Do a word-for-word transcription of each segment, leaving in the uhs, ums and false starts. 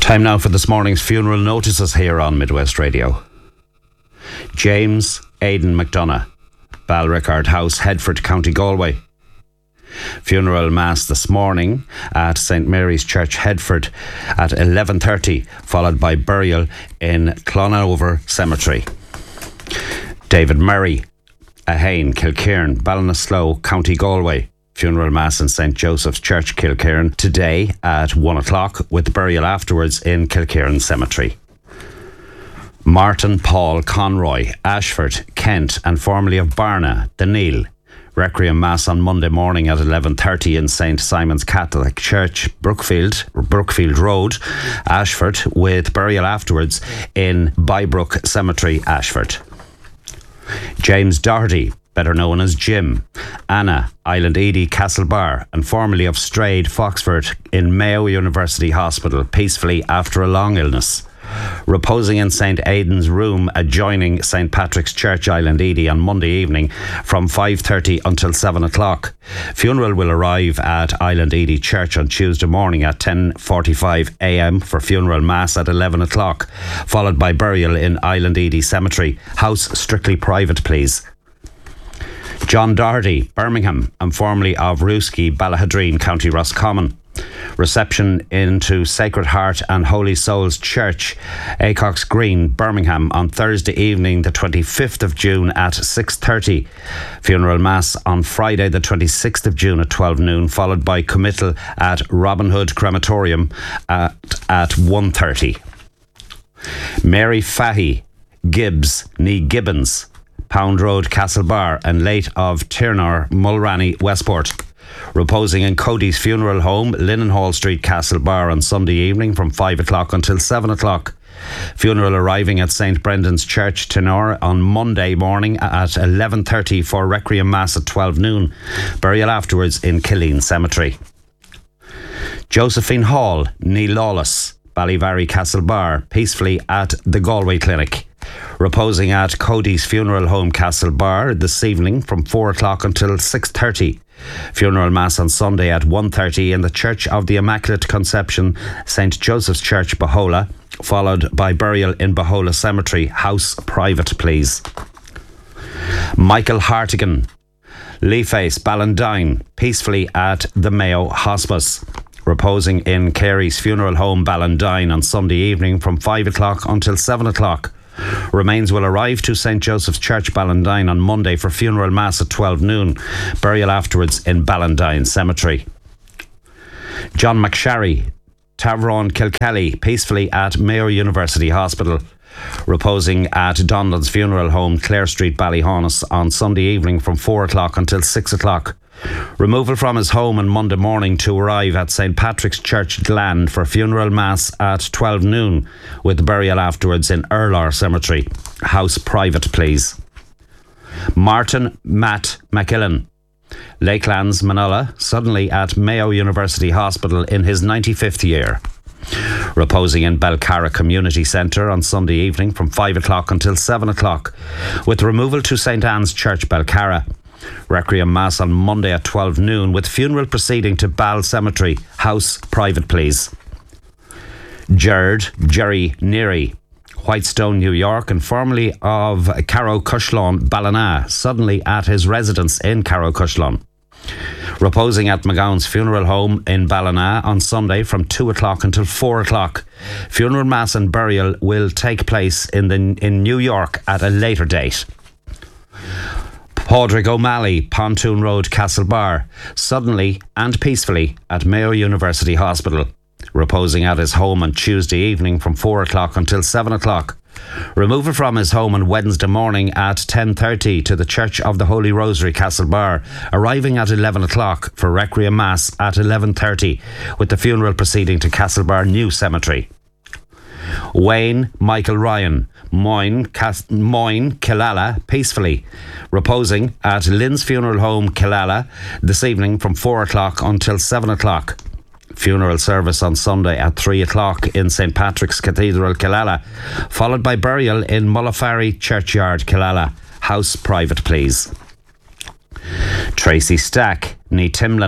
Time now for this morning's funeral notices here on Midwest Radio. James Aidan McDonough, Balrickard House, Headford, County Galway. Funeral mass this morning at Saint Mary's Church, Headford at eleven thirty, followed by burial in Clonover Cemetery. David Murray, Ahane, Kilcairn, Ballinasloe, County Galway. Funeral mass in Saint Joseph's Church, Kilcairn, today at one o'clock, with burial afterwards in Kilcairn Cemetery. Martin Paul Conroy, Ashford, Kent, and formerly of Barna, the Neil. Requiem Mass on Monday morning at eleven thirty in Saint Simon's Catholic Church, Brookfield, Brookfield Road, Ashford, with burial afterwards in Bybrook Cemetery, Ashford. James Doherty, better known as Jim, Anna, Island Edy, Castlebar, and formerly of Strade, Foxford, in Mayo University Hospital, peacefully after a long illness. Reposing in Saint Aidan's room adjoining Saint Patrick's Church, Island Edy, on Monday evening from five thirty until seven o'clock. Funeral will arrive at Island Edy Church on Tuesday morning at ten forty-five a m for funeral mass at eleven o'clock, followed by burial in Island Edy Cemetery. House strictly private, please. John Doherty, Birmingham, and formerly of Rooski, Ballahadreen, County Roscommon. Reception into Sacred Heart and Holy Souls Church, Acox Green, Birmingham, on Thursday evening the twenty-fifth of June at six thirty. Funeral Mass on Friday the twenty-sixth of June at twelve noon, followed by committal at Robin Hood Crematorium at, at one thirty. Mary Fahy Gibbs, nee Gibbons, Pound Road, Castlebar, and late of Tirnor, Mulranny, Westport. Reposing in Cody's Funeral Home, Linnenhall Street, Castlebar, on Sunday evening from five o'clock until seven o'clock. Funeral arriving at Saint Brendan's Church, Tenor, on Monday morning at eleven thirty for Requiem Mass at twelve noon. Burial afterwards in Killeen Cemetery. Josephine Hall, nee Lawless, Ballyvarry, Castlebar, peacefully at the Galway Clinic. Reposing at Cody's Funeral Home, Castlebar, this evening from four o'clock until six thirty. Funeral Mass on Sunday at one thirty in the Church of the Immaculate Conception, Saint Joseph's Church, Bahola, followed by burial in Bahola Cemetery. House private, please. Michael Hartigan, Leaface, Ballandine, peacefully at the Mayo Hospice. Reposing in Carey's Funeral Home, Ballandine, on Sunday evening from five o'clock until seven o'clock. Remains will arrive to Saint Joseph's Church, Ballandine, on Monday for funeral mass at twelve noon. Burial afterwards in Ballandine Cemetery. John McSharry, Tavron, Kilkelly, peacefully at Mayo University Hospital. Reposing at Donald's Funeral Home, Clare Street, Ballyhaunis, on Sunday evening from four o'clock until six o'clock. Removal from his home on Monday morning to arrive at Saint Patrick's Church, Glan, for funeral mass at twelve noon, with burial afterwards in Erlar Cemetery. House private, please. Martin Matt McKillen, Lakelands, Manila, suddenly at Mayo University Hospital in his ninety-fifth year. Reposing in Belcarra Community Centre on Sunday evening from five o'clock until seven o'clock, with removal to Saint Anne's Church, Belcarra. Requiem Mass on Monday at twelve noon, with funeral proceeding to Ball Cemetery. House private, please. Gerd Jerry Neary, Whitestone, New York, and formerly of Carrow Cushlawn, Ballina, suddenly at his residence in Carrow Cushlawn. Reposing at McGowan's Funeral Home in Ballina on Sunday from two o'clock until four o'clock. Funeral Mass and burial will take place in the in New York at a later date. Padraig O'Malley, Pontoon Road, Castlebar, suddenly and peacefully at Mayo University Hospital. Reposing at his home on Tuesday evening from four o'clock until seven o'clock. Removal from his home on Wednesday morning at ten thirty to the Church of the Holy Rosary, Castlebar, arriving at eleven o'clock for Requiem Mass at eleven thirty, with the funeral proceeding to Castlebar New Cemetery. Wayne Michael Ryan, Moyne, Cas- Moyne, Killala, peacefully, reposing at Lynn's Funeral Home, Killala, this evening from four o'clock until seven o'clock. Funeral service on Sunday at three o'clock in Saint Patrick's Cathedral, Killala, followed by burial in Mullafarry Churchyard, Killala. House private, please. Tracy Stack, nee Timlin,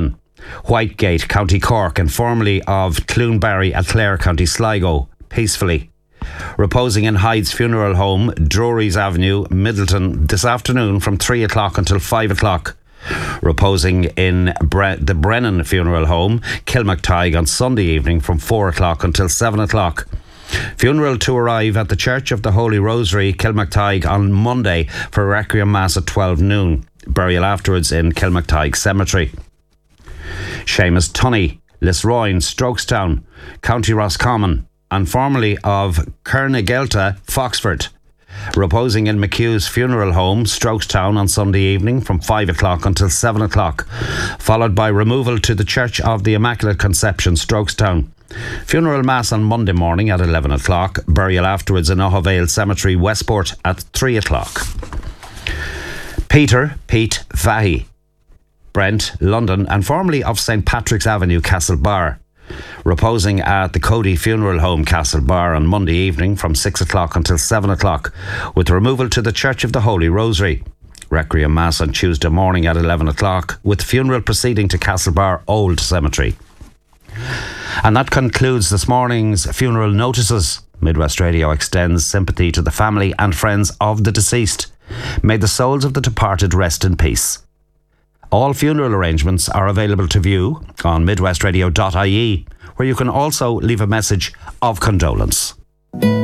Whitegate, County Cork, and formerly of Cloonbarry at Clare, County Sligo, peacefully. Reposing in Hyde's Funeral Home, Drury's Avenue, Middleton, this afternoon from three o'clock until five o'clock. Reposing in Bre- the Brennan Funeral Home, Kilmactide, on Sunday evening from four o'clock until seven o'clock. Funeral to arrive at the Church of the Holy Rosary, Kilmactide, on Monday for Requiem Mass at twelve noon. Burial afterwards in Kilmactide Cemetery. Seamus Tunney, Lisroyne, Strokestown, County Roscommon, and formerly of Kernagelta, Foxford. Reposing in McHugh's Funeral Home, Strokestown, on Sunday evening from five o'clock until seven o'clock, followed by removal to the Church of the Immaculate Conception, Strokestown. Funeral Mass on Monday morning at eleven o'clock, burial afterwards in Ohavale Cemetery, Westport, at three o'clock. Peter, Pete Fahy, Brent, London, and formerly of Saint Patrick's Avenue, Castlebar. Reposing at the Cody Funeral Home, Castlebar, on Monday evening from six o'clock until seven o'clock, with removal to the Church of the Holy Rosary. Requiem Mass on Tuesday morning at eleven o'clock, with funeral proceeding to Castlebar Old Cemetery. And that concludes this morning's funeral notices. Midwest Radio extends sympathy to the family and friends of the deceased. May the souls of the departed rest in peace. All funeral arrangements are available to view on midwestradio dot I E, where you can also leave a message of condolence.